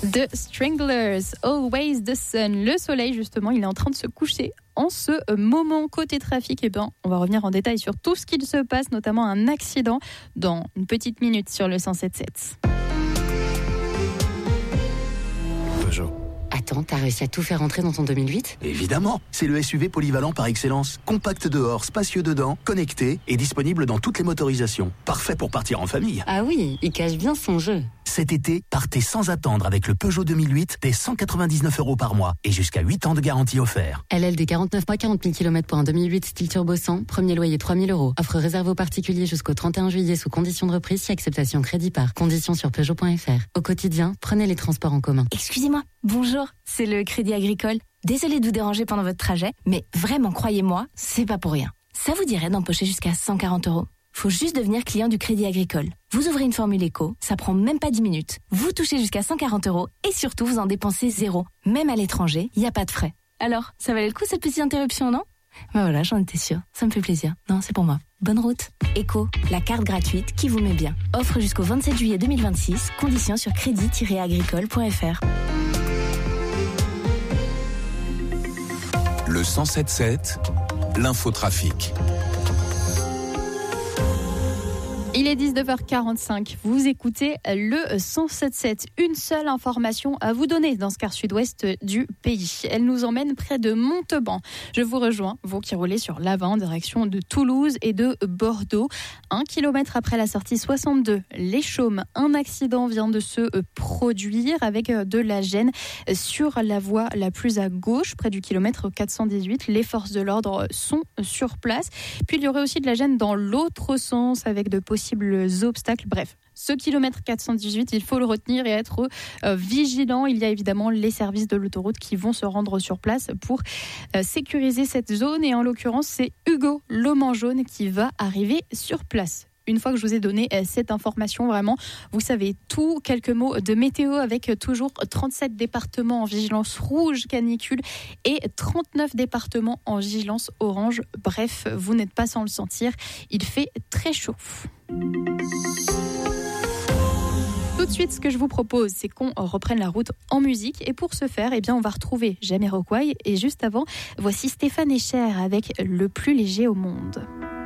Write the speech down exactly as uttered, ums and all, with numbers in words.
The Stranglers, Always the Sun. Le soleil, justement, il est en train de se coucher en ce moment. Côté trafic, eh ben, on va revenir en détail sur tout ce qu'il se passe, notamment un accident dans une petite minute sur le cent sept sept. Peugeot. Attends, t'as réussi à tout faire rentrer dans ton deux mille huit ? Évidemment, c'est le S U V polyvalent par excellence. Compact dehors, spacieux dedans, connecté et disponible dans toutes les motorisations. Parfait pour partir en famille. Ah oui, il cache bien son jeu. Cet été, partez sans attendre avec le Peugeot deux mille huit dès cent quatre-vingt-dix-neuf euros par mois et jusqu'à huit ans de garantie offert. L L D quarante-neuf mois, quarante mille kilomètres pour un deux mille huit style turbo cent, premier loyer trois mille euros. Offre réservée aux particuliers jusqu'au trente et un juillet sous conditions de reprise si acceptation crédit par. Conditions sur Peugeot point F R. Au quotidien, prenez les transports en commun. Excusez-moi, bonjour, c'est le Crédit Agricole. Désolée de vous déranger pendant votre trajet, mais vraiment, croyez-moi, c'est pas pour rien. Ça vous dirait d'empocher jusqu'à cent quarante euros ? Faut juste devenir client du Crédit Agricole. Vous ouvrez une formule éco, ça prend même pas dix minutes. Vous touchez jusqu'à cent quarante euros et surtout vous en dépensez zéro. Même à l'étranger, il n'y a pas de frais. Alors, ça valait le coup cette petite interruption, non ? Ben voilà, j'en étais sûre. Ça me fait plaisir. Non, c'est pour moi. Bonne route. Éco, la carte gratuite qui vous met bien. Offre jusqu'au vingt-sept juillet deux mille vingt-six. Conditions sur crédit tiret agricole point F R. Le cent sept sept, l'infotrafic. Il est dix-neuf heures quarante-cinq, vous écoutez le cent sept sept. Une seule information à vous donner dans ce quart sud-ouest du pays. Elle nous emmène près de Montauban. Je vous rejoins, vous qui roulez sur l'A vingt en direction de Toulouse et de Bordeaux. Un kilomètre après la sortie soixante-deux, les Chaumes, un accident vient de se produire avec de la gêne sur la voie la plus à gauche, près du kilomètre quatre cent dix-huit. Les forces de l'ordre sont sur place. Puis il y aurait aussi de la gêne dans l'autre sens avec de possibles obstacles. Bref, ce kilomètre quatre cent dix-huit, il faut le retenir et être euh, vigilant. Il y a évidemment les services de l'autoroute qui vont se rendre sur place pour euh, sécuriser cette zone. Et en l'occurrence, c'est Hugo Lomanjaune qui va arriver sur place. Une fois que je vous ai donné euh, cette information, vraiment, vous savez tout. Quelques mots de météo avec euh, toujours trente-sept départements en vigilance rouge canicule et trente-neuf départements en vigilance orange. Bref, vous n'êtes pas sans le sentir. Il fait très chaud. Tout de suite, ce que je vous propose, c'est qu'on reprenne la route en musique. Et pour ce faire, eh bien, on va retrouver Jamiroquai. Et juste avant, voici Stéphane Echer avec Le plus léger au monde.